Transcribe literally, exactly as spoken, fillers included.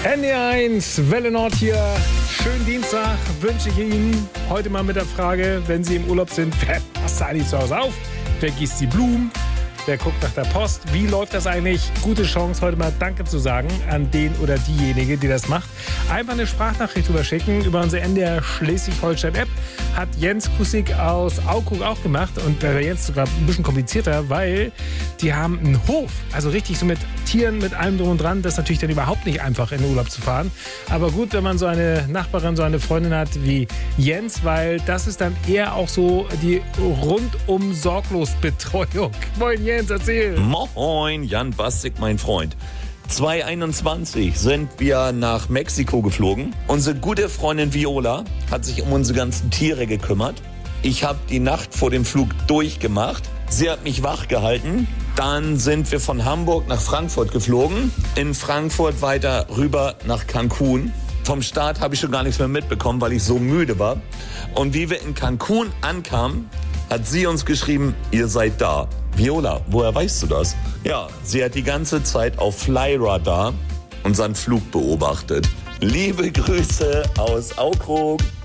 N D eins, Welle Nord hier. Schönen Dienstag wünsche ich Ihnen. Heute mal mit der Frage, wenn Sie im Urlaub sind, wer passt eigentlich zu Hause auf? Wer gießt die Blumen? Wer guckt nach der Post? Wie läuft das eigentlich? Gute Chance, heute mal Danke zu sagen an den oder diejenige, die das macht. Einfach eine Sprachnachricht überschicken über unsere N D R Schleswig-Holstein-App. Hat Jens Kusik aus Aukrug auch gemacht. Und bei Jens sogar ein bisschen komplizierter, weil die haben einen Hof. Also richtig so mit Tieren, mit allem drum und dran. Das ist natürlich dann überhaupt nicht einfach, in den Urlaub zu fahren. Aber gut, wenn man so eine Nachbarin, so eine Freundin hat wie Jens, weil das ist dann eher auch so die rundum sorglos Betreuung. Moin Jens, erzähl. Moin, Jan Bastik, mein Freund. zwanzig einundzwanzig sind wir nach Mexiko geflogen. Unsere gute Freundin Viola hat sich um unsere ganzen Tiere gekümmert. Ich habe die Nacht vor dem Flug durchgemacht. Sie hat mich wach gehalten. Dann sind wir von Hamburg nach Frankfurt geflogen. In Frankfurt weiter rüber nach Cancun. Vom Start habe ich schon gar nichts mehr mitbekommen, weil ich so müde war. Und wie wir in Cancun ankamen, hat sie uns geschrieben, ihr seid da. Viola, woher weißt du das? Ja, sie hat die ganze Zeit auf Flyradar unseren Flug beobachtet. Liebe Grüße aus Aukrug.